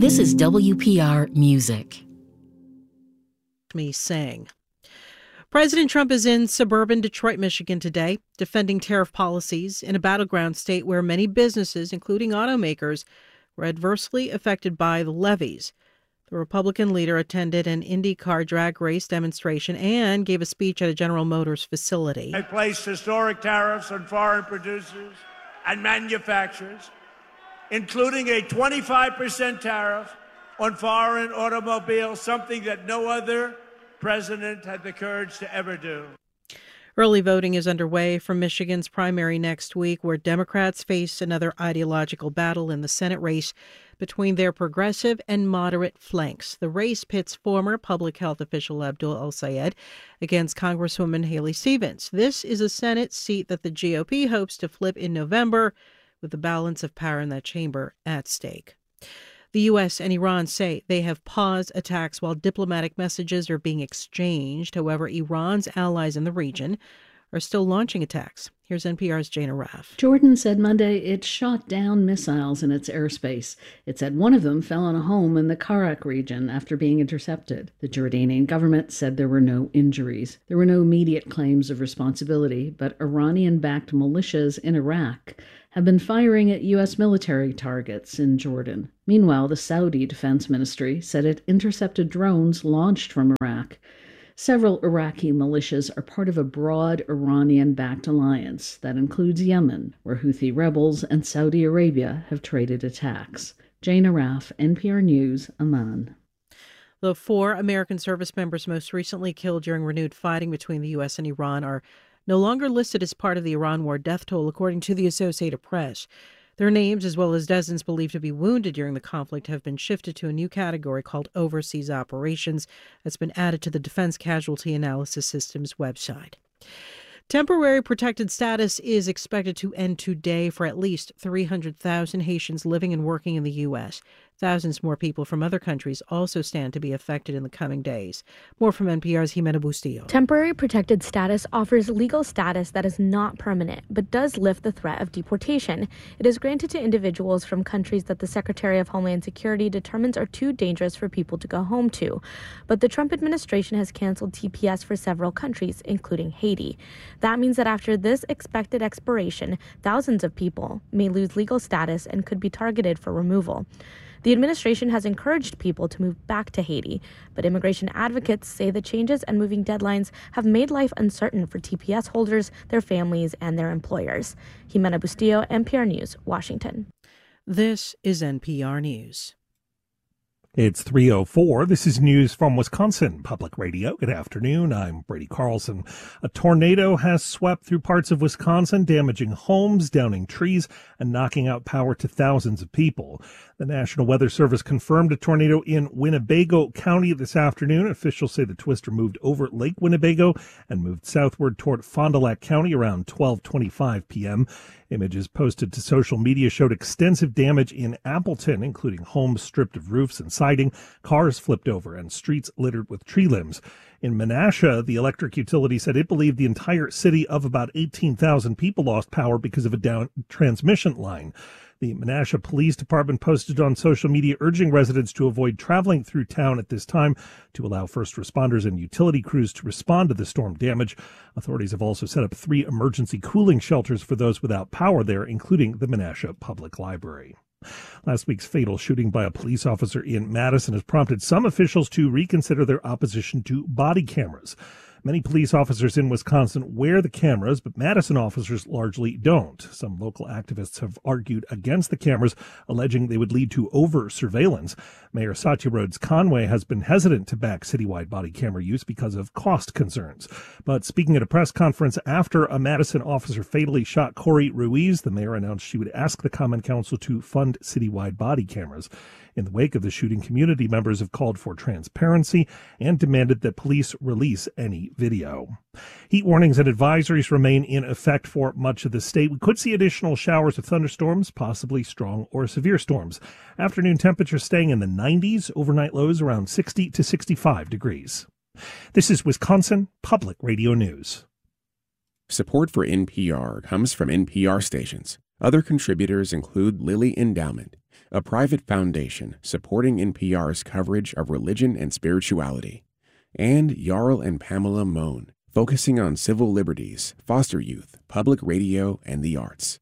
This is WPR Music. Me saying. President Trump is in suburban Detroit, Michigan today, defending tariff policies in a battleground state where many businesses, including automakers, were adversely affected by the levies. The Republican leader attended an IndyCar drag race demonstration and gave a speech at a General Motors facility. I placed historic tariffs on foreign producers and manufacturers, including a 25% tariff on foreign automobiles, something that no other president had the courage to ever do. Early voting is underway for Michigan's primary next week, where Democrats face another ideological battle in the Senate race between their progressive and moderate flanks. The race pits former public health official Abdul El-Sayed against Congresswoman Haley Stevens. This is a Senate seat that the GOP hopes to flip in November, with the balance of power in that chamber at stake. The U.S. and Iran say they have paused attacks while diplomatic messages are being exchanged. However, Iran's allies in the region are still launching attacks. Here's NPR's Jana Raff. Jordan said Monday it shot down missiles in its airspace. It said one of them fell on a home in the Karak region after being intercepted. The Jordanian government said there were no injuries. There were no immediate claims of responsibility, but Iranian-backed militias in Iraq have been firing at U.S. military targets in Jordan. Meanwhile, the Saudi Defense Ministry said it intercepted drones launched from Iraq. Several Iraqi militias are part of a broad Iranian-backed alliance that includes Yemen, where Houthi rebels and Saudi Arabia have traded attacks. Jana Raff, NPR News, Amman. The 4 American service members most recently killed during renewed fighting between the U.S. and Iran are no longer listed as part of the Iran war death toll, according to the Associated Press. Their names, as well as dozens believed to be wounded during the conflict, have been shifted to a new category called Overseas Operations that's been added to the Defense Casualty Analysis System's website. Temporary protected status is expected to end today for at least 300,000 Haitians living and working in the U.S. Thousands more people from other countries also stand to be affected in the coming days. More from NPR's Jimena Bustillo. Temporary protected status offers legal status that is not permanent, but does lift the threat of deportation. It is granted to individuals from countries that the Secretary of Homeland Security determines are too dangerous for people to go home to. But the Trump administration has canceled TPS for several countries, including Haiti. That means that after this expected expiration, thousands of people may lose legal status and could be targeted for removal. The administration has encouraged people to move back to Haiti, but immigration advocates say the changes and moving deadlines have made life uncertain for TPS holders, their families, and their employers. Jimena Bustillo, NPR News, Washington. This is NPR News. It's 3:04. This is news from Wisconsin Public Radio. Good afternoon. I'm Brady Carlson. A tornado has swept through parts of Wisconsin, damaging homes, downing trees, and knocking out power to thousands of people. The National Weather Service confirmed a tornado in Winnebago County this afternoon. Officials say the twister moved over Lake Winnebago and moved southward toward Fond du Lac County around 12:25 p.m. Images posted to social media showed extensive damage in Appleton, including homes stripped of roofs and siding, cars flipped over, and streets littered with tree limbs. In Menasha, the electric utility said it believed the entire city of about 18,000 people lost power because of a down transmission line. The Menasha Police Department posted on social media urging residents to avoid traveling through town at this time to allow first responders and utility crews to respond to the storm damage. Authorities have also set up 3 emergency cooling shelters for those without power there, including the Menasha Public Library. Last week's fatal shooting by a police officer in Madison has prompted some officials to reconsider their opposition to body cameras. Many police officers in Wisconsin wear the cameras, but Madison officers largely don't. Some local activists have argued against the cameras, alleging they would lead to over-surveillance. Mayor Satya Rhodes Conway has been hesitant to back citywide body camera use because of cost concerns. But speaking at a press conference after a Madison officer fatally shot Corey Ruiz, the mayor announced she would ask the Common Council to fund citywide body cameras. In the wake of the shooting, community members have called for transparency and demanded that police release any video. Heat warnings and advisories remain in effect for much of the state. We could see additional showers of thunderstorms, possibly strong or severe storms. Afternoon temperatures staying in the 90s, overnight lows around 60 to 65 degrees. This is Wisconsin Public Radio News. Support for NPR comes from NPR stations. Other contributors include Lilly Endowment, a private foundation supporting NPR's coverage of religion and spirituality, and Jarl and Pamela Mohn, focusing on civil liberties, foster youth, public radio, and the arts.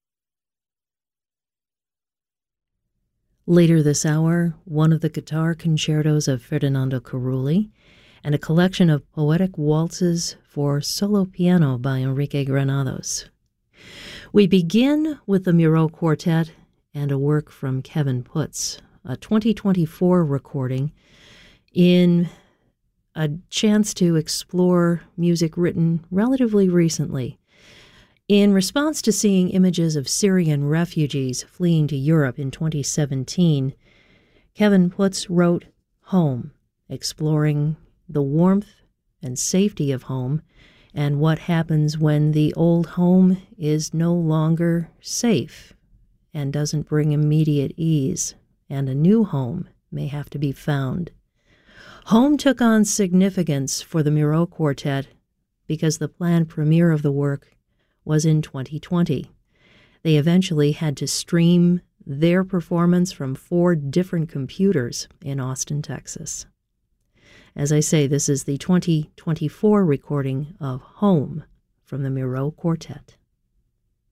Later this hour, one of the guitar concertos of Ferdinando Carulli and a collection of poetic waltzes for solo piano by Enrique Granados. We begin with the Miro Quartet and a work from Kevin Putz, a 2024 recording in a chance to explore music written relatively recently. In response to seeing images of Syrian refugees fleeing to Europe in 2017, Kevin Putz wrote Home, exploring the warmth and safety of home and what happens when the old home is no longer safe and doesn't bring immediate ease, and a new home may have to be found. Home took on significance for the Miro Quartet because the planned premiere of the work was in 2020. They eventually had to stream their performance from 4 different computers in Austin, Texas. As I say, this is the 2024 recording of Home from the Miro Quartet.